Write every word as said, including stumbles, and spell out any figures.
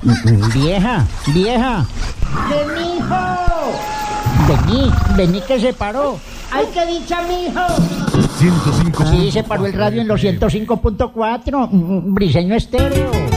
Vieja, vieja. ¡De mijo! Vení, vení que se paró. ¡Ay, qué dicha, mijo! ciento cinco. Sí, se paró el radio en los ciento cinco punto cuatro. Briseño Estéreo.